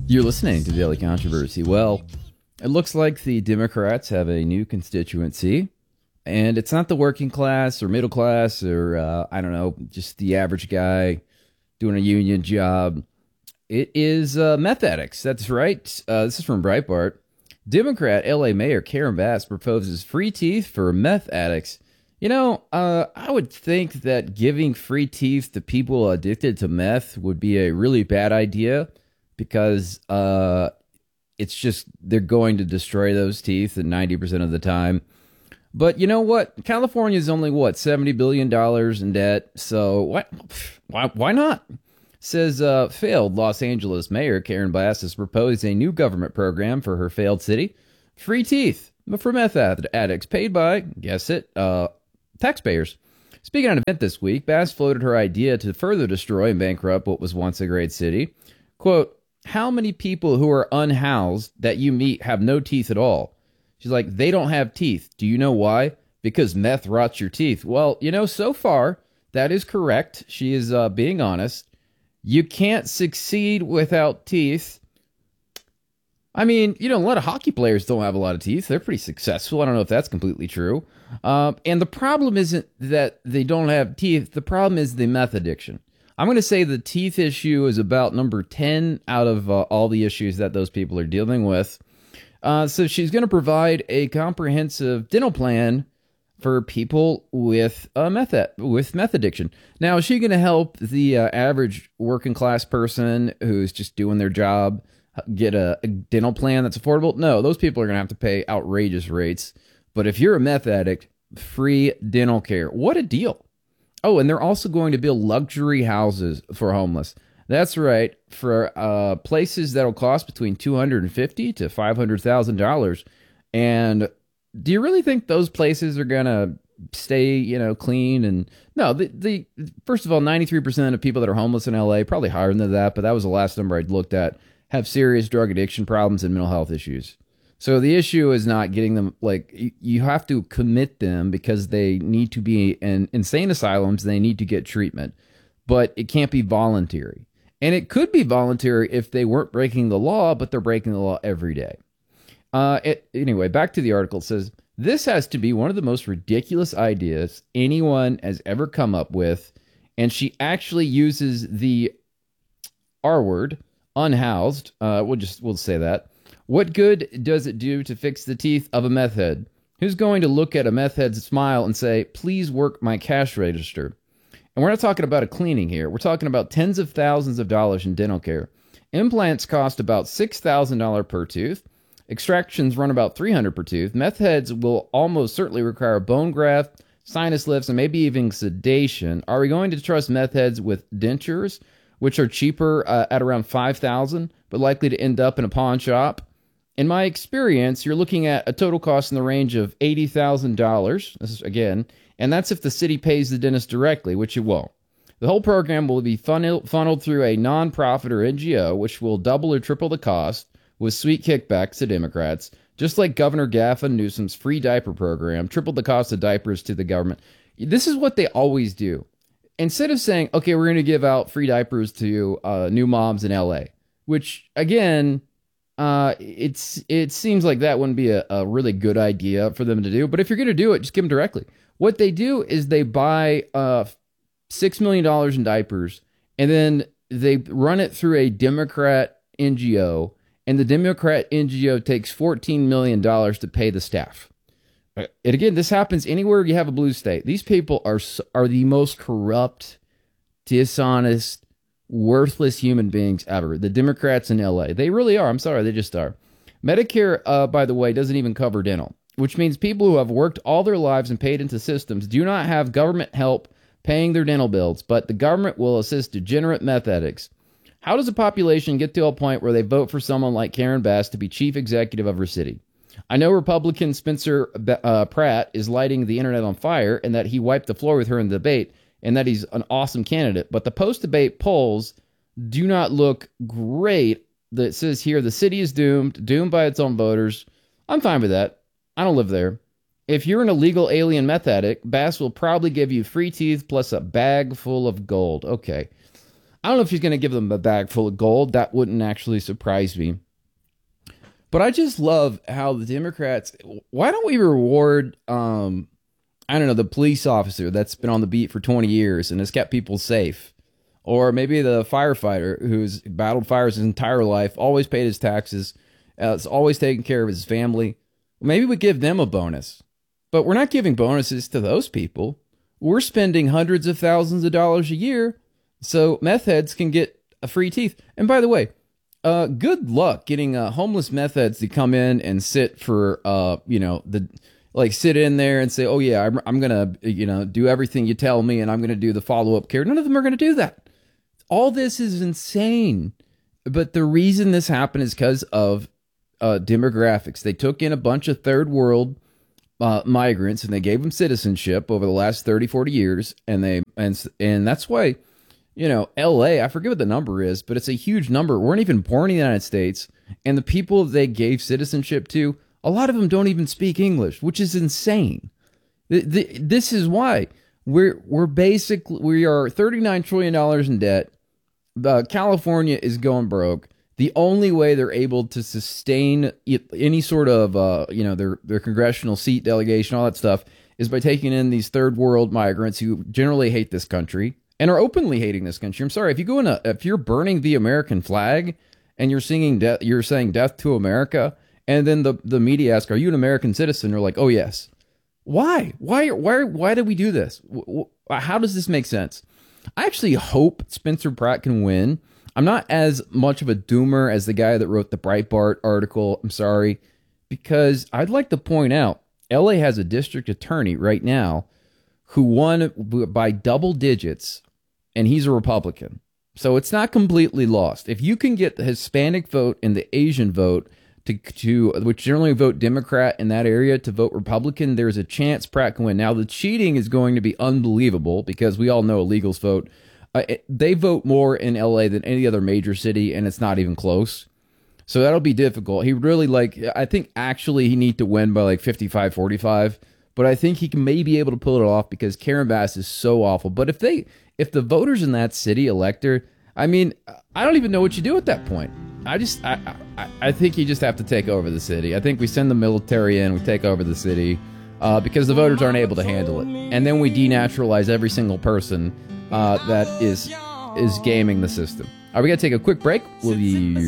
You're listening to Daily Controversy. Well, it looks like the Democrats have a new constituency, and it's not the working class or middle class or, I don't know, just the average guy doing a union job. It is meth addicts. That's right. This is from Breitbart. Democrat LA Mayor Karen Bass proposes free teeth for meth addicts. I would think that giving free teeth to people addicted to meth would be a really bad idea because it's just they're going to destroy those teeth 90% of the time. But you know what? California is only, $70 billion in debt. So why not? Says failed Los Angeles Mayor Karen Bass has proposed a new government program for her failed city. Free teeth for meth addicts paid by, guess it, taxpayers. Speaking at an event this week, Bass floated her idea to further destroy and bankrupt what was once a great city. Quote, how many people who are unhoused that you meet have no teeth at all? She's like, they don't have teeth. Do you know why? Because meth rots your teeth. Well, so far, that is correct. She is being honest. You can't succeed without teeth. I mean, a lot of hockey players don't have a lot of teeth. They're pretty successful. I don't know if that's completely true. And the problem isn't that they don't have teeth. The problem is the meth addiction. I'm going to say the teeth issue is about number 10 out of all the issues that those people are dealing with. So she's going to provide a comprehensive dental plan for people with meth addiction. Now, is she going to help the average working class person who's just doing their job get a dental plan that's affordable? No, those people are going to have to pay outrageous rates. But if you're a meth addict, free dental care. What a deal. Oh, and they're also going to build luxury houses for homeless. That's right, for places that'll cost between $250,000 to $500,000. And do you really think those places are gonna stay, clean? And no, the first of all, 93% of people that are homeless in LA, probably higher than that, but that was the last number I'd looked at, have serious drug addiction problems and mental health issues. So the issue is not getting them, you have to commit them because they need to be in insane asylums. They need to get treatment, but it can't be voluntary. And it could be voluntary if they weren't breaking the law, but they're breaking the law every day. Anyway, back to the article. It says, this has to be one of the most ridiculous ideas anyone has ever come up with. And she actually uses the R word, unhoused. We'll say that. What good does it do to fix the teeth of a meth head? Who's going to look at a meth head's smile and say, please work my cash register? And we're not talking about a cleaning here. We're talking about tens of thousands of dollars in dental care. Implants cost about $6,000 per tooth. Extractions run about $300 per tooth. Meth heads will almost certainly require bone graft, sinus lifts, and maybe even sedation. Are we going to trust meth heads with dentures, which are cheaper at around $5,000, but likely to end up in a pawn shop? In my experience, you're looking at a total cost in the range of $80,000. This is, again, and that's if the city pays the dentist directly, which it won't. The whole program will be funneled through a nonprofit or NGO, which will double or triple the cost with sweet kickbacks to Democrats, just like Governor Gavin Newsom's free diaper program tripled the cost of diapers to the government. This is what they always do. Instead of saying, okay, we're going to give out free diapers to new moms in LA, which, again, it seems like that wouldn't be a really good idea for them to do. But if you're going to do it, just give them directly. What they do is they buy $6 million in diapers, and then they run it through a Democrat NGO, and the Democrat NGO takes $14 million to pay the staff. And again, this happens anywhere you have a blue state. These people are the most corrupt, dishonest, worthless human beings ever. The Democrats in LA. They really are. I'm sorry, they just are. Medicare, by the way, doesn't even cover dental, which means people who have worked all their lives and paid into systems do not have government help paying their dental bills, but the government will assist degenerate meth addicts. How does a population get to a point where they vote for someone like Karen Bass to be chief executive of her city? I know Republican Spencer Pratt is lighting the internet on fire and that he wiped the floor with her in the debate and that he's an awesome candidate, but the post-debate polls do not look great. It says here, the city is doomed by its own voters. I'm fine with that. I don't live there. If you're an illegal alien meth addict, Bass will probably give you free teeth plus a bag full of gold. Okay. I don't know if he's going to give them a bag full of gold. That wouldn't actually surprise me. But I just love how the Democrats. Why don't we reward, I don't know, the police officer that's been on the beat for 20 years and has kept people safe? Or maybe the firefighter who's battled fires his entire life, always paid his taxes, is always taking care of his family. Maybe we give them a bonus. But we're not giving bonuses to those people. We're spending hundreds of thousands of dollars a year so meth heads can get a free teeth. And by the way, good luck getting homeless meth heads to come in and sit for, sit in there and say, oh yeah, I'm going to, do everything you tell me and I'm going to do the follow-up care. None of them are going to do that. All this is insane. But the reason this happened is because of demographics. They took in a bunch of third world migrants and they gave them citizenship over the last 30, 40 years. And that's why, LA, I forget what the number is, but it's a huge number. Weren't even born in the United States. And the people they gave citizenship to, a lot of them don't even speak English, which is insane. This is why we are $39 trillion in debt. California is going broke. The only way they're able to sustain any sort of, their congressional seat delegation, all that stuff, is by taking in these third world migrants who generally hate this country and are openly hating this country. I'm sorry, if you're burning the American flag and you're saying death to America, and then the media ask, "Are you an American citizen?" You're like, "Oh yes." Why? Why did we do this? How does this make sense? I actually hope Spencer Pratt can win. I'm not as much of a doomer as the guy that wrote the Breitbart article. I'm sorry, because I'd like to point out LA has a district attorney right now who won by double digits, and he's a Republican. So it's not completely lost. If you can get the Hispanic vote and the Asian vote to which generally vote Democrat in that area to vote Republican, there's a chance Pratt can win. Now, the cheating is going to be unbelievable because we all know illegals vote. They vote more in LA than any other major city, and it's not even close. So that'll be difficult. He really I think actually he need to win by 55-45, but I think he can maybe be able to pull it off because Karen Bass is so awful. But if the voters in that city elect her, I mean, I don't even know what you do at that point. I think you just have to take over the city. I think we send the military in, we take over the city because the voters aren't able to handle it. And then we denaturalize every single person that is gaming the system. All right, we got to take a quick break. We'll be